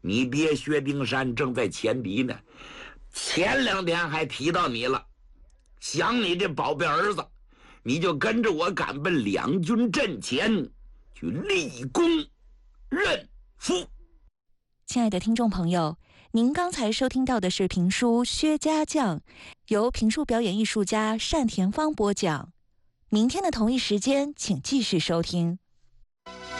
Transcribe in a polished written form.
你爹薛丁山正在前敌呢，前2天还提到你了，想你这宝贝儿子，你就跟着我赶奔两军阵前去立功认父。 亲爱的听众朋友，您刚才收听到的是评书《薛家将》，由评书表演艺术家单田芳播讲。明天的同一时间，请继续收听。